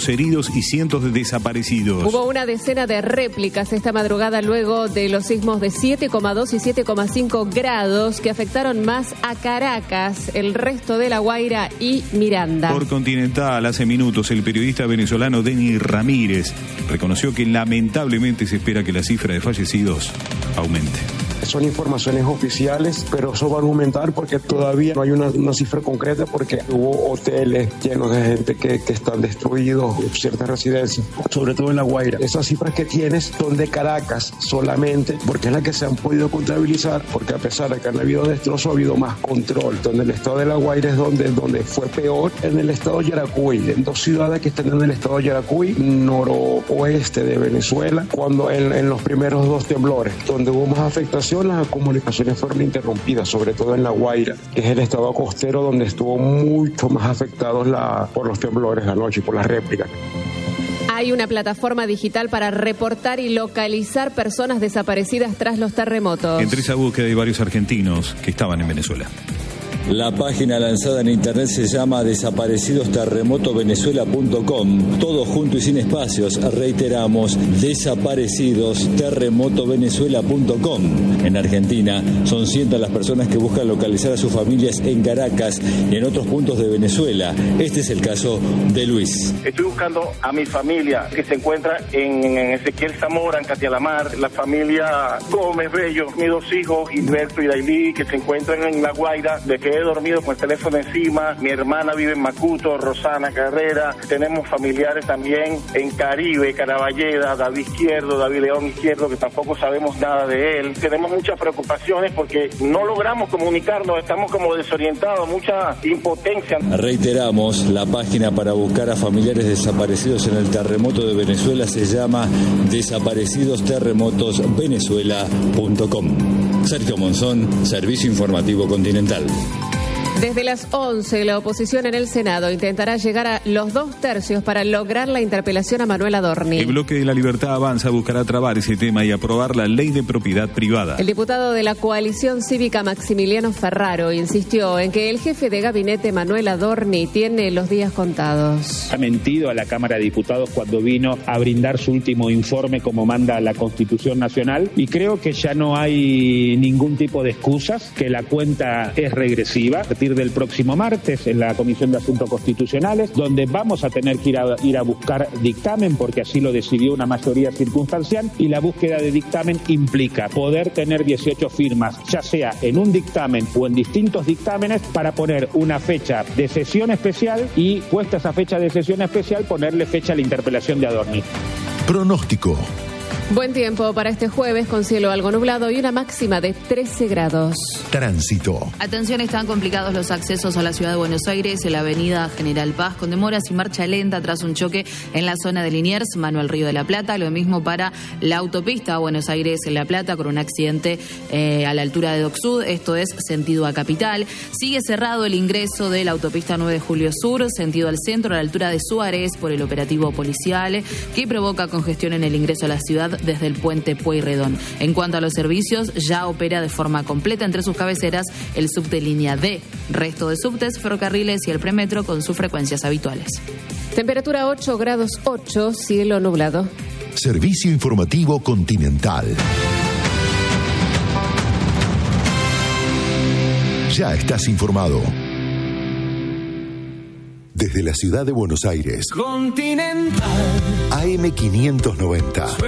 2 heridos y cientos de desaparecidos. Hubo una decena de réplicas esta madrugada luego de los sismos de 7,2 y 7,5 grados que afectaron más a Caracas, el resto de La Guaira y Miranda. Por Continental, hace minutos, el periodista venezolano Denis Ramírez reconoció que lamentablemente se espera que la cifra de fallecidos aumente. Son informaciones oficiales, pero eso va a aumentar porque todavía no hay una cifra concreta, porque hubo hoteles llenos de gente que están destruidos, ciertas residencias, sobre todo en La Guaira. Esas cifras que tienes son de Caracas solamente, porque es la que se han podido contabilizar, porque a pesar de que han habido destrozos, ha habido más control. Donde el estado de La Guaira es donde fue peor, en el estado de Yaracuy, en 2 ciudades que están en el estado de Yaracuy, noroeste de Venezuela, cuando en los primeros 2 temblores, donde hubo más afectación, las comunicaciones fueron interrumpidas, sobre todo en La Guaira, que es el estado costero donde estuvo mucho más afectados por los temblores anoche y por las réplicas. Hay una plataforma digital para reportar y localizar personas desaparecidas tras los terremotos. Entre esa búsqueda hay varios argentinos que estaban en Venezuela. La página lanzada en internet se llama desaparecidosterremotovenezuela.com. Todo junto y sin espacios. Reiteramos, desaparecidosterremotovenezuela.com. En Argentina son cientos las personas que buscan localizar a sus familias en Caracas y en otros puntos de Venezuela. Este es el caso de Luis. Estoy buscando a mi familia que se encuentra en Ezequiel Zamora, en Catialamar, la familia Gómez Bello, mis 2 hijos, Gilberto y Dailí, que se encuentran en La Guaira, de que he dormido con el teléfono encima. Mi hermana vive en Macuto, Rosana Carrera. Tenemos familiares también en Caribe, Caraballeda, David León Izquierdo, que tampoco sabemos nada de él. Tenemos muchas preocupaciones porque no logramos comunicarnos, estamos como desorientados, mucha impotencia. Reiteramos, la página para buscar a familiares desaparecidos en el terremoto de Venezuela se llama desaparecidosterremotosvenezuela.com. Sergio Monzón, Servicio Informativo Continental. Desde las 11, la oposición en el Senado intentará llegar a los 2/3 para lograr la interpelación a Manuel Adorni. El bloque de La Libertad Avanza buscará trabar ese tema y aprobar la ley de propiedad privada. El diputado de la coalición cívica Maximiliano Ferraro insistió en que el jefe de gabinete Manuel Adorni tiene los días contados. Ha mentido a la Cámara de Diputados cuando vino a brindar su último informe como manda la Constitución Nacional, y creo que ya no hay ningún tipo de excusas, que la cuenta es regresiva. A partir del próximo martes en la Comisión de Asuntos Constitucionales, donde vamos a tener que ir a buscar dictamen, porque así lo decidió una mayoría circunstancial, y la búsqueda de dictamen implica poder tener 18 firmas, ya sea en un dictamen o en distintos dictámenes, para poner una fecha de sesión especial y, puesta esa fecha de sesión especial, ponerle fecha a la interpelación de Adorni. Pronóstico. Buen tiempo para este jueves, con cielo algo nublado y una máxima de 13 grados. Tránsito. Atención, están complicados los accesos a la ciudad de Buenos Aires en la avenida General Paz, con demoras y marcha lenta tras un choque en la zona de Liniers, Manuel Río de la Plata. Lo mismo para la autopista Buenos Aires-La Plata, con un accidente a la altura de Dock Sud, esto es sentido a Capital. Sigue cerrado el ingreso de la autopista 9 de Julio Sur, sentido al centro, a la altura de Suárez, por el operativo policial, que provoca congestión en el ingreso a la ciudad desde el puente Pueyrredón. En cuanto a los servicios, ya opera de forma completa entre sus cabeceras el subte línea D, resto de subtes, ferrocarriles y el premetro con sus frecuencias habituales. Temperatura 8 grados 8, cielo nublado. Servicio Informativo Continental. Ya estás informado. Desde la ciudad de Buenos Aires, Continental AM 590.